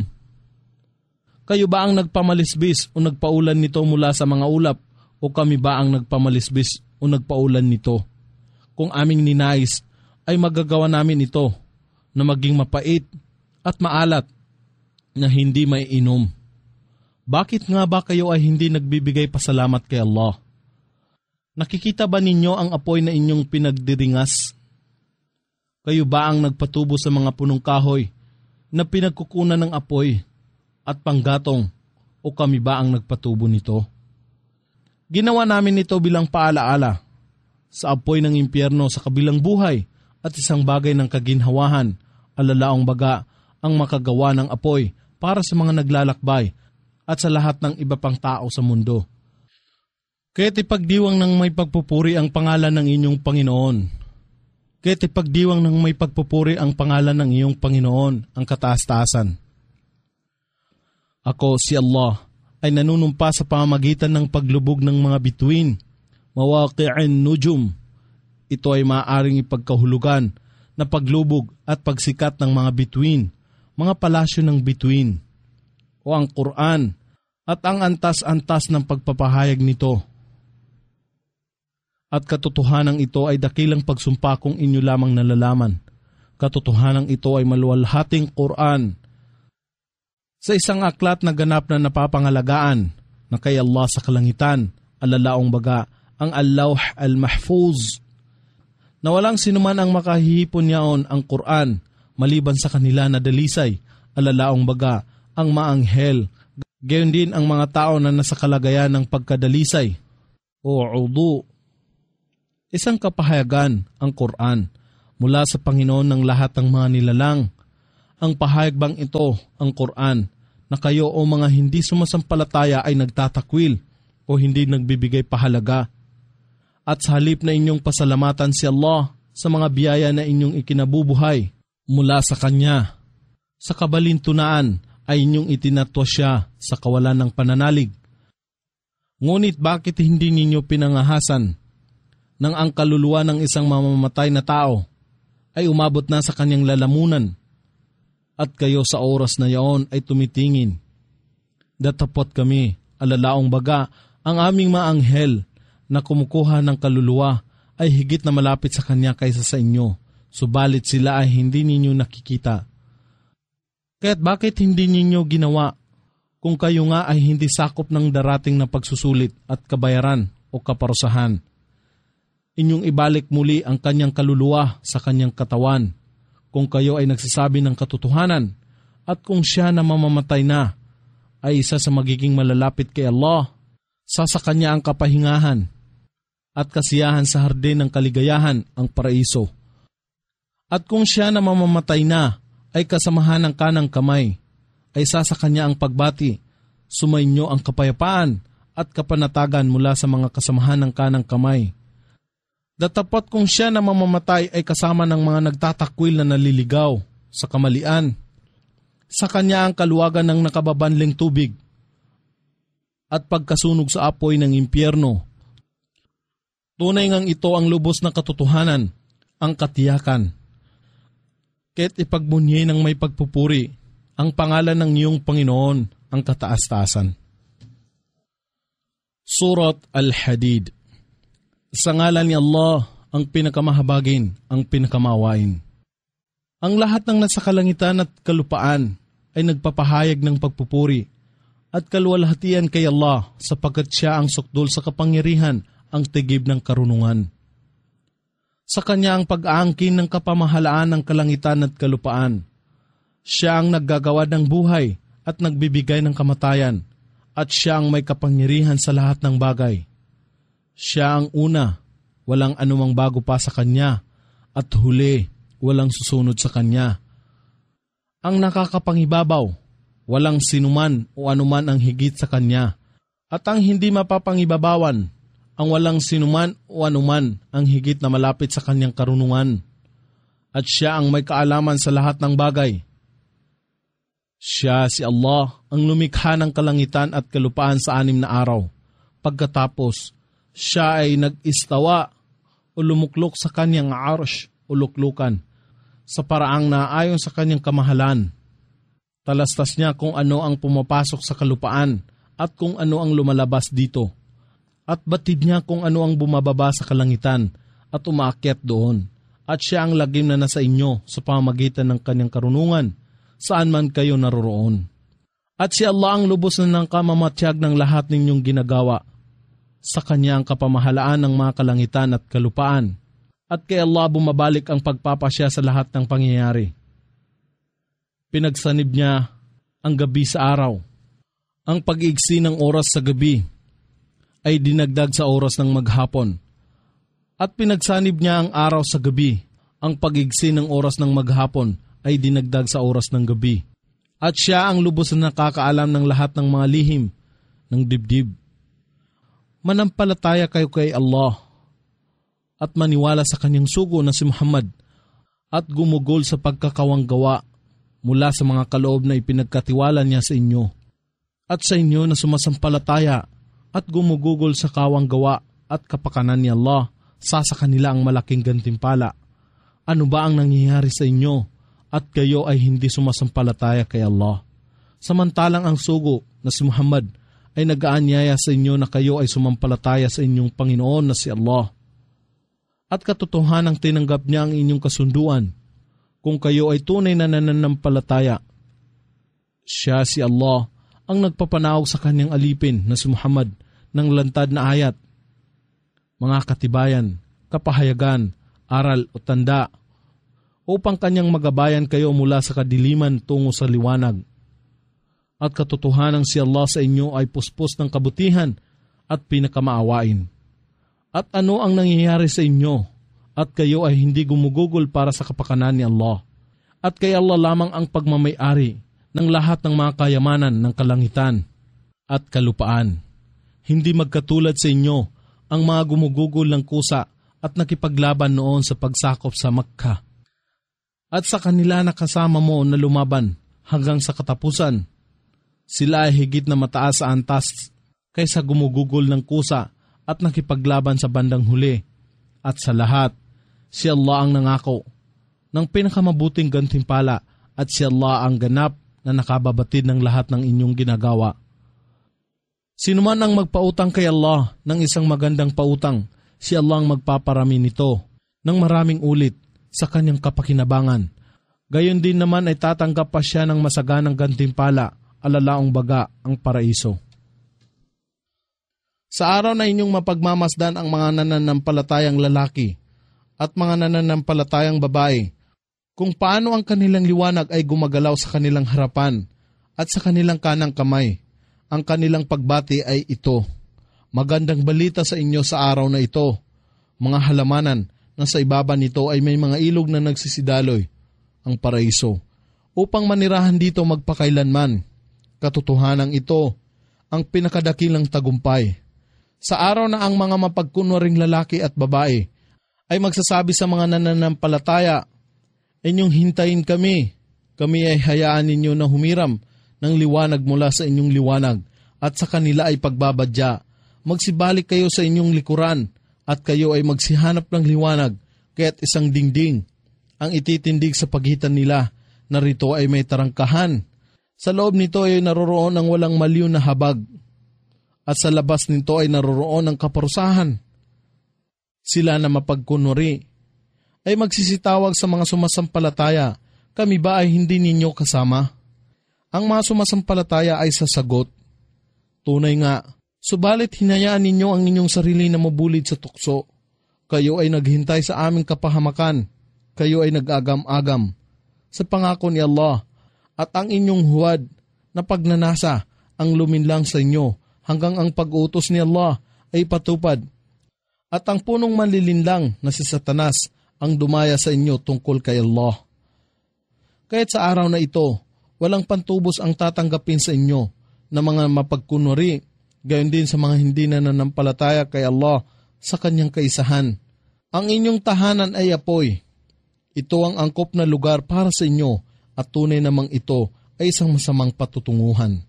Kayo ba ang nagpamalisbis o nagpaulan nito mula sa mga ulap, o kami ba ang nagpamalisbis o nagpaulan nito? Kung aming ninais, ay magagawa namin ito na maging mapait at maalat na hindi may inom. Bakit nga ba kayo ay hindi nagbibigay pasalamat kay Allah? Nakikita ba ninyo ang apoy na inyong pinagdiringas? Kayo ba ang nagpatubo sa mga punong kahoy na pinagkukunan ng apoy at panggatong, o kami ba ang nagpatubo nito? Ginawa namin ito bilang paalaala sa apoy ng impyerno sa kabilang buhay at isang bagay ng kaginhawahan, alalaong baga ang makagawa ng apoy para sa mga naglalakbay at sa lahat ng iba pang tao sa mundo. Kaya't ipagdiwang ng may pagpupuri ang pangalan ng inyong Panginoon. Kaya't ipagdiwang ng may pagpupuri ang pangalan ng iyong Panginoon, ang kataas-taasan. Ako, si Allah, ay nanunumpa sa pamamagitan ng paglubog ng mga bituin, mawaqi'in nujum. Ito ay maaaring ipagkahulugan na paglubog at pagsikat ng mga bituin, mga palasyo ng bituin, o ang Quran, at ang antas-antas ng pagpapahayag nito. At katotohanang ito ay dakilang pagsumpa kung inyo lamang nalalaman. Katotohanang ito ay maluwalhating Quran sa isang aklat na ganap na napapangalagaan na kay Allah sa kalangitan, alalaong baga ang Al-Lawh Al-Mahfuz, na walang sinuman ang makahihipon niyaon ang Quran maliban sa kanila na dalisay, alalaong baga ang maanghel, gayon din ang mga tao na nasa kalagayan ng pagkadalisay o udu. Isang kapahayagan ang Quran mula sa Panginoon ng lahat ng mga nilalang. Ang pahayag bang ito, ang Quran, na kayo o mga hindi sumasampalataya ay nagtatakwil o hindi nagbibigay pahalaga? At sa halip na inyong pasalamatan si Allah sa mga biyaya na inyong ikinabubuhay mula sa Kanya, sa kabalintunaan ay inyong itinatwa siya sa kawalan ng pananalig. Ngunit bakit hindi ninyo pinangahasan nang ang kaluluwa ng isang mamamatay na tao ay umabot na sa kanyang lalamunan at kayo sa oras na yaon ay tumitingin? Datapot kami, alalaong baga, ang aming mga anghel na kumukuha ng kaluluwa ay higit na malapit sa kanya kaysa sa inyo, subalit sila ay hindi ninyo nakikita. Kaya't bakit hindi ninyo ginawa kung kayo nga ay hindi sakop ng darating na pagsusulit at kabayaran o kaparusahan? Inyong ibalik muli ang kanyang kaluluwa sa kanyang katawan kung kayo ay nagsasabi ng katotohanan, at kung siya na mamamatay na ay isa sa magiging malalapit kay Allah, sa sa kanya ang kapahingahan at kasiyahan sa hardin ng kaligayahan, ang paraiso. At kung siya na mamamatay na ay kasamahan ng kanang kamay, ay sa sa kanya ang pagbati, sumainyo ang kapayapaan at kapanatagan mula sa mga kasamahan ng kanang kamay. Datapot kung siya na mamamatay ay kasama ng mga nagtatakwil na naliligaw sa kamalian, sa kanya ang kaluwagan ng nakababanling tubig at pagkasunog sa apoy ng impyerno. Tunay ngang ito ang lubos na katotohanan, ang katiyakan. Kaya't ipagbunyi ng may pagpupuri ang pangalan ng iyong Panginoon, ang kataas-taasan. Surat Al-Hadid. Sa ngalan ni Allah, ang pinakamahabagin, ang pinakamawain. Ang lahat ng nasa kalangitan at kalupaan ay nagpapahayag ng pagpupuri at kaluwalhatian kay Allah, sapagkat siya ang sukdol sa kapangyarihan, ang tigib ng karunungan. Sa kanya ang pag-aangkin ng kapamahalaan ng kalangitan at kalupaan. Siya ang naggagawa ng buhay at nagbibigay ng kamatayan, at siya ang may kapangyarihan sa lahat ng bagay. Siya ang una, walang anumang bago pa sa kanya, at huli, walang susunod sa kanya. Ang nakakapangibabaw, walang sinuman o anuman ang higit sa kanya, at ang hindi mapapangibabawan, ang walang sinuman o anuman ang higit na malapit sa kanyang karunungan. At siya ang may kaalaman sa lahat ng bagay. Siya si Allah ang lumikha ng kalangitan at kalupaan sa anim na araw. Pagkatapos, siya ay nag-istawa o lumuklok sa kanyang arsh o luklukan sa paraang naayon sa kanyang kamahalan. Talastas niya kung ano ang pumapasok sa kalupaan at kung ano ang lumalabas dito. At batid niya kung ano ang bumababa sa kalangitan at umaakyat doon. At siya ang lagim na nasa inyo sa pamamagitan ng kanyang karunungan, saan man kayo naroroon. At si Allah ang lubos na ng kamamatyag ng lahat ninyong ginagawa. Sa kanya ang kapamahalaan ng mga kalangitan at kalupaan, at kay Allah bumabalik ang pagpapasya sa lahat ng pangyayari. Pinagsanib niya ang gabi sa araw. Ang pag-iigsi ng oras sa gabi ay dinagdag sa oras ng maghapon. At pinagsanib niya ang araw sa gabi. Ang pag-iigsi ng oras ng maghapon ay dinagdag sa oras ng gabi. At siya ang lubos na nakakaalam ng lahat ng mga lihim ng dibdib. Manampalataya kayo kay Allah at maniwala sa kanyang sugo na si Muhammad at gumugol sa pagkakawang gawa mula sa mga kaloob na ipinagkatiwala niya sa inyo. At sa inyo na sumasampalataya at gumugugol sa kawang gawa at kapakanan ni Allah, sa sa kanila ang malaking gantimpala. Ano ba ang nangyayari sa inyo at kayo ay hindi sumasampalataya kay Allah? Samantalang ang sugo na si Muhammad ay nag-aanyaya sa inyo na kayo ay sumampalataya sa inyong Panginoon na si Allah. At katotohanang tinanggap niya ang inyong kasunduan kung kayo ay tunay na nananampalataya. Siya si Allah ang nagpapanawag sa kanyang alipin na si Muhammad ng lantad na ayat, mga katibayan, kapahayagan, aral o tanda, upang kanyang magabayan kayo mula sa kadiliman tungo sa liwanag. At katotohanang si Allah sa inyo ay puspos ng kabutihan at pinakamaawain. At ano ang nangyayari sa inyo? At kayo ay hindi gumugugol para sa kapakanan ni Allah. At kay Allah lamang ang pagmamayari ng lahat ng mga kayamanan ng kalangitan at kalupaan. Hindi magkatulad sa inyo ang mga gumugugol ng kusa at nakipaglaban noon sa pagsakop sa Makkah. At sa kanila na kasama mo na lumaban hanggang sa katapusan, sila ay higit na mataas sa antas kaysa gumugugol ng kusa at nakipaglaban sa bandang huli. At sa lahat, si Allah ang nangako ng pinakamabuting gantimpala at si Allah ang ganap na nakababatid ng lahat ng inyong ginagawa. Sino man ang magpautang kay Allah ng isang magandang pautang, si Allah ang magpaparami nito ng maraming ulit sa kanyang kapakinabangan. Gayon din naman ay tatanggap pa siya ng masaganang gantimpala, alalaong baga ang paraiso. Sa araw na inyong mapagmamasdan ang mga nananampalatayang lalaki at mga nananampalatayang babae, kung paano ang kanilang liwanag ay gumagalaw sa kanilang harapan at sa kanilang kanang kamay, ang kanilang pagbati ay ito: magandang balita sa inyo sa araw na ito, mga halamanan na sa ibaba nito ay may mga ilog na nagsisidaloy, ang paraiso, upang manirahan dito magpakailanman. Katotohanan ito ang pinakadakilang tagumpay. Sa araw na ang mga mapagkunwaring lalaki at babae ay magsasabi sa mga nananampalataya, inyong hintayin kami, kami ay hayaan ninyo na humiram ng liwanag mula sa inyong liwanag at sa kanila ay pagbabadya. Magsibalik kayo sa inyong likuran at kayo ay magsihanap ng liwanag, kaya't isang dingding ang ititindig sa pagitan nila, na rito ay may tarangkahan. Sa loob nito ay naroroon ang walang maliw na habag, at sa labas nito ay naroroon ang kaparusahan. Sila na mapagkunwari ay magsisitawag sa mga sumasampalataya, kami ba ay hindi ninyo kasama? Ang mga sumasampalataya ay sasagot, tunay nga, subalit hinayaan ninyo ang inyong sarili na mabulid sa tukso. Kayo ay naghintay sa aming kapahamakan, kayo ay nag-agam-agam sa pangako ni Allah, at ang inyong huwad na pagnanasa ang luminlang sa inyo hanggang ang pag-utos ni Allah ay patupad. At ang punong manlilinlang na si Satanas ang dumaya sa inyo tungkol kay Allah. Kaya't sa araw na ito, walang pantubos ang tatanggapin sa inyo na mga mapagkunwari, gayon din sa mga hindi na nanampalataya kay Allah sa kanyang kaisahan. Ang inyong tahanan ay apoy. Ito ang angkop na lugar para sa inyo, at tunay namang ito ay isang masamang patutunguhan.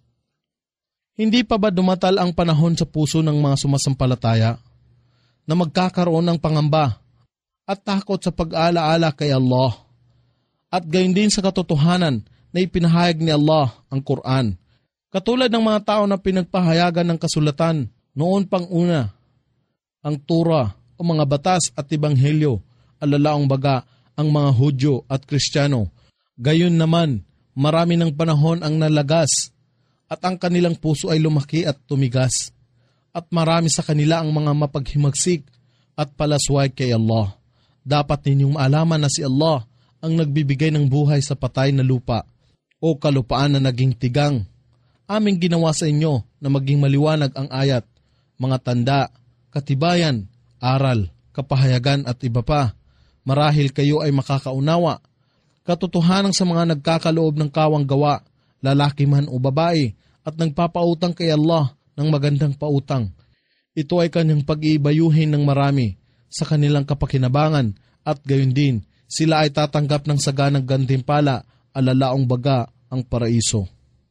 Hindi pa ba dumatal ang panahon sa puso ng mga sumasampalataya na magkakaroon ng pangamba at takot sa pag-alaala kay Allah? At gayon din sa katotohanan na ipinahayag ni Allah ang Quran, katulad ng mga tao na pinagpahayagan ng kasulatan noon pang una, ang Torah o mga batas at ebanghelyo, alalaong baga ang mga Hudyo at Kristiyano. Gayon naman, marami ng panahon ang nalagas at ang kanilang puso ay lumaki at tumigas, at marami sa kanila ang mga mapaghimagsik at palasway kay Allah. Dapat ninyong maalaman na si Allah ang nagbibigay ng buhay sa patay na lupa o kalupaan na naging tigang. Aming ginawa sa inyo na maging maliwanag ang ayat, mga tanda, katibayan, aral, kapahayagan at iba pa. Marahil kayo ay makakaunawa. Katotohanan sa mga nagkakaloob ng kawang gawa, lalaki man o babae, at nagpapautang kay Allah ng magandang pautang. Ito ay kanyang pag-iibayuhin ng marami sa kanilang kapakinabangan, at gayon din sila ay tatanggap ng saganang gantimpala, alalaong baga ang paraiso.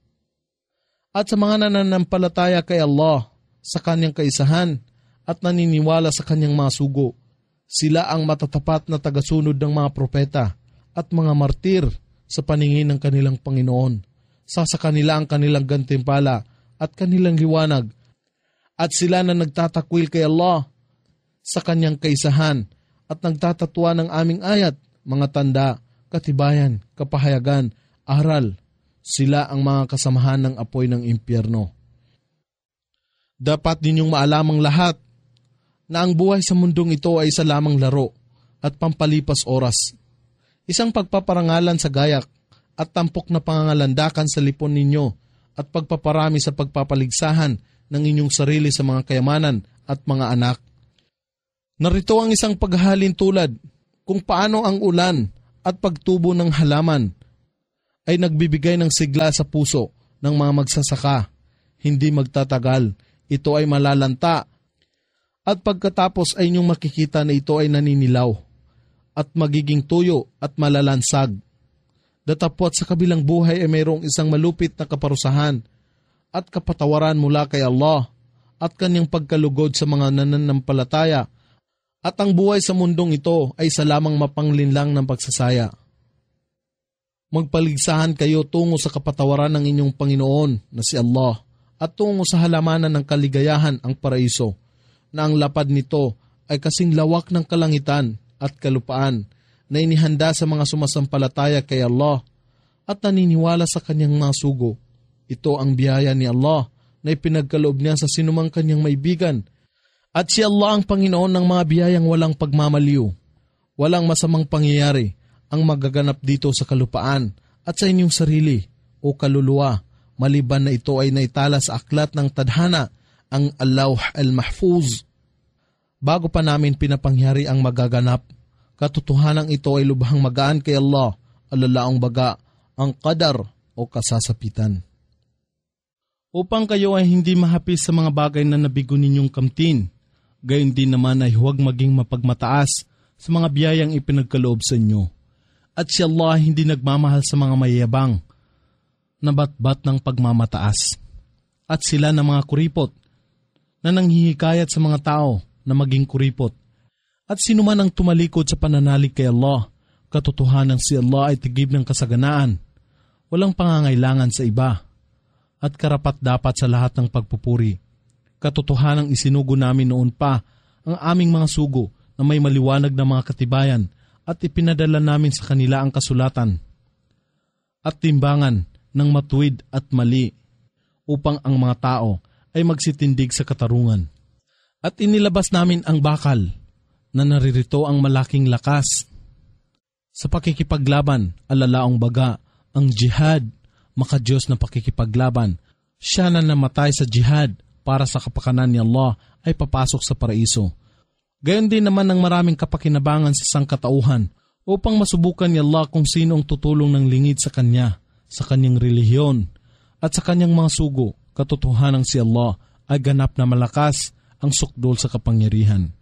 At sa mga nananampalataya kay Allah sa kanyang kaisahan at naniniwala sa kanyang mga sugo, sila ang matatapat na tagasunod ng mga propeta at mga martir sa paningin ng kanilang Panginoon. Sa sa kanila ang kanilang gantimpala at kanilang liwanag, at sila na nagtatakwil kay Allah sa kanyang kaisahan at nagtatatwa ng aming ayat, mga tanda, katibayan, kapahayagan, aral, sila ang mga kasamahan ng apoy ng impyerno. Dapat ninyong maalamang lahat na ang buhay sa mundong ito ay isa lamang laro at pampalipas oras. Isang pagpaparangalan sa gayak at tampok na pangangalandakan sa lipon ninyo at pagpaparami sa pagpapaligsahan ng inyong sarili sa mga kayamanan at mga anak. Narito ang isang paghahalin tulad kung paano ang ulan at pagtubo ng halaman ay nagbibigay ng sigla sa puso ng mga magsasaka. Hindi magtatagal, ito ay malalanta at pagkatapos ay inyong makikita na ito ay naninilaw at magiging tuyo at malalansag. Datapwat sa kabilang buhay ay mayroong isang malupit na kaparusahan at kapatawaran mula kay Allah at kanyang pagkalugod sa mga nananampalataya, at ang buhay sa mundong ito ay sa lamang mapanglinlang ng pagsasaya. Magpaligsahan kayo tungo sa kapatawaran ng inyong Panginoon na si Allah at tungo sa halamanan ng kaligayahan ang paraiso, na ang lapad nito ay kasing lawak ng kalangitan at kalupaan na inihanda sa mga sumasampalataya kay Allah at naniniwala sa kanyang mga sugo. Ito ang biyaya ni Allah na ipinagkaloob niya sa sinumang kanyang maibigan. At si Allah ang Panginoon ng mga biyayang walang pagmamaliw. Walang masamang pangyayari ang magaganap dito sa kalupaan at sa inyong sarili o kaluluwa, maliban na ito ay naitala sa aklat ng tadhana, ang Al-Lawh Al-Mahfuz. Bago pa namin pinapangyari ang magaganap, katotohanan ito ay lubhang magaan kay Allah, alalaong baga, ang qadar o kasasapitan. Upang kayo ay hindi mahapis sa mga bagay na nabigo ninyong kamtin, gayon din naman ay huwag maging mapagmataas sa mga biyayang ipinagkaloob sa inyo. At si Allah hindi nagmamahal sa mga mayayabang, nabatbat ng pagmamataas. At sila na mga kuripot, na nanghihikayat sa mga tao na maging kuripot. At sino man ang tumalikod sa pananalig kay Allah, katotohanan si Allah ay tigib ng kasaganaan, walang pangangailangan sa iba, at karapat dapat sa lahat ng pagpupuri. Katotohanang isinugo namin noon pa ang aming mga sugo na may maliwanag na mga katibayan at ipinadala namin sa kanila ang kasulatan at timbangan ng matuwid at mali upang ang mga tao ay magsitindig sa katarungan. At inilabas namin ang bakal na naririto ang malaking lakas sa pakikipaglaban, alalaong baga, ang jihad, makadiyos na pakikipaglaban. Siya na namatay sa jihad para sa kapakanan ni Allah ay papasok sa paraiso. Gayon din naman ang maraming kapakinabangan sa sangkatauhan upang masubukan ni Allah kung sino ang tutulong ng lingid sa Kanya, sa Kanyang relihiyon at sa Kanyang mga sugo. Katotohanan si Allah ay ganap na malakas ang sukdol sa kapangyarihan.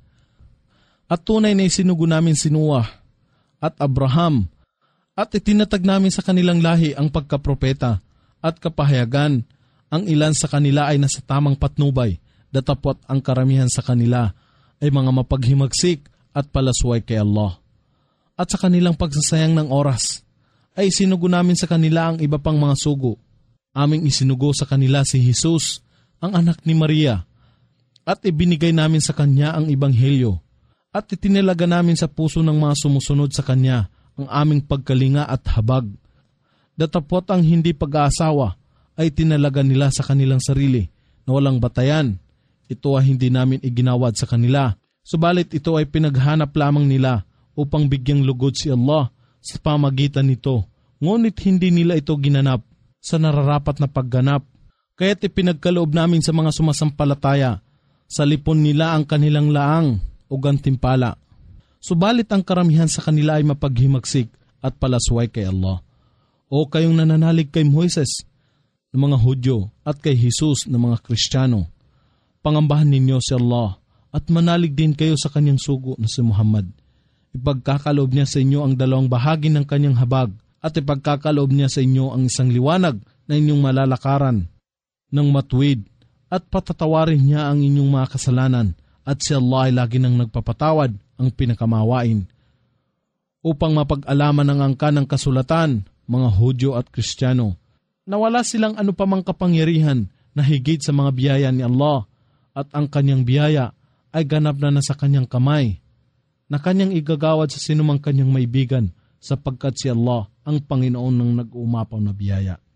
At tunay na isinugo namin si Noah at Abraham at itinatag namin sa kanilang lahi ang pagkapropeta at kapahayagan. Ang ilan sa kanila ay nasa tamang patnubay, datapwat ang karamihan sa kanila ay mga mapaghimagsik at palasway kay Allah. At sa kanilang pagsasayang ng oras, ay isinugo namin sa kanila ang iba pang mga sugo. Aming isinugo sa kanila si Jesus, ang anak ni Maria, at ibinigay namin sa kanya ang Ebanghelyo, at itinilaga namin sa puso ng mga sumusunod sa kanya ang aming pagkalinga at habag. Datapwat ang hindi pag-aasawa ay tinalaga nila sa kanilang sarili na walang batayan. Ito ay hindi namin iginawad sa kanila, subalit ito ay pinaghanap lamang nila upang bigyang lugod si Allah sa pamagitan nito. Ngunit hindi nila ito ginanap sa nararapat na pagganap, kaya't ipinagkaloob namin sa mga sumasampalataya sa lipon nila ang kanilang laang o gantimpala. Subalit ang karamihan sa kanila ay mapaghimagsik at palasway kay Allah. O kayong nananalig kay Moises ng mga Hudyo at kay Jesus ng mga Kristiyano, pangambahan ninyo si Allah at manalig din kayo sa kanyang sugo na si Muhammad. Ipagkakaloob niya sa inyo ang dalawang bahagi ng kanyang habag at ipagkakaloob niya sa inyo ang isang liwanag na inyong malalakaran ng matuwid at patatawarin niya ang inyong mga kasalanan, at si Allah ay lagi nang nagpapatawad ang pinakamawain. Upang mapag-alaman ng angka ng kasulatan, mga Hudyo at Kristiyano, na wala silang anupamang kapangyarihan na higit sa mga biyaya ni Allah, at ang kanyang biyaya ay ganap na nasa kanyang kamay, na kanyang igagawad sa sinumang kanyang maibigan, sapagkat si Allah ang Panginoon ng nag-uumapaw na biyaya.